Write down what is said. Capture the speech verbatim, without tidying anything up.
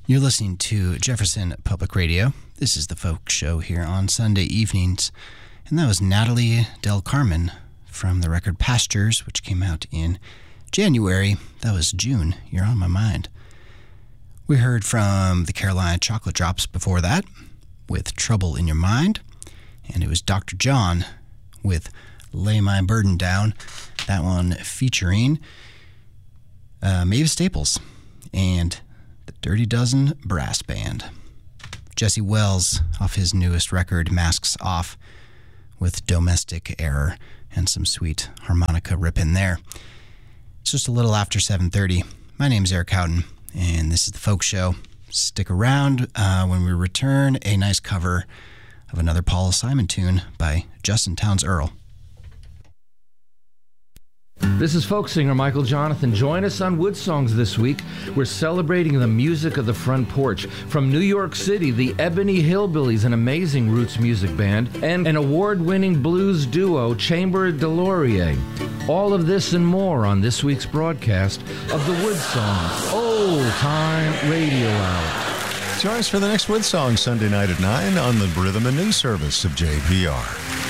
You're listening to Jefferson Public Radio. This is the Folk Show here on Sunday evenings. And that was Natalie Del Carmen from the record Pastures, which came out in January. That was June. You're on my mind. We heard from the Carolina Chocolate Drops before that with Trouble in Your Mind. And it was Doctor John with Lay My Burden Down. That one featuring uh, Mavis Staples and the Dirty Dozen Brass Band. Jesse Wells off his newest record, Masks Off, with Domestic Error and some sweet harmonica rip in there. It's just a little after seven thirty. My name's Eric Houghton, and this is the Folk Show. Stick around uh, when we return, a nice cover of another Paul Simon tune by Justin Townes Earle. This is folk singer Michael Jonathan. Join us on Wood Songs this week. We're celebrating the music of the front porch. From New York City, the Ebony Hillbillies, an amazing roots music band, and an award-winning blues duo, Chamber de Laurier. All of this and more on this week's broadcast of the Wood Songs Old Time Radio Hour. Join us for the next Wood Song Sunday night at nine on the Rhythm and News Service of J P R.